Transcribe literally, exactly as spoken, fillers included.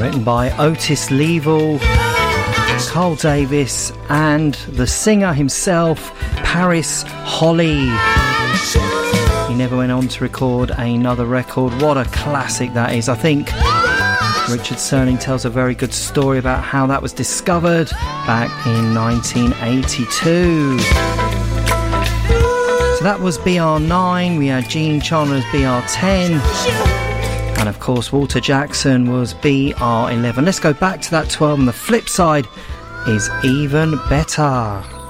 Written by Otis Leavell, Carl Davis and the singer himself, Paris Holly. He never went on to record another record. What a classic that is. I think Richard Serling tells a very good story about how that was discovered back in nineteen eighty-two. So that was B R nine. We had Gene Chandler's B R ten. And of course Walter Jackson was B R eleven. Let's go back to that twelve, and the flip side is even better.